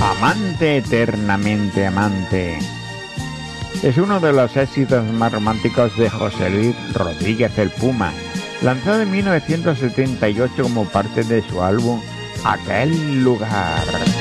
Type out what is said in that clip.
Amante eternamente amante. Es uno de los éxitos más románticos de José Luis Rodríguez el Puma, lanzado en 1978 como parte de su álbum Aquel lugar.